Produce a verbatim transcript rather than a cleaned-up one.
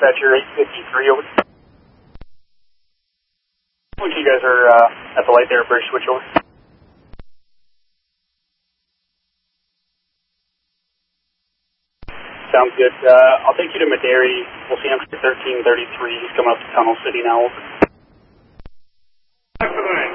dispatcher eight fifty-three, over. You guys are uh, at the light there, British switch over. Sounds good. Uh, I'll take you to Maderi. We'll see him for thirteen thirty-three. He's coming up to Tunnel City now. Over.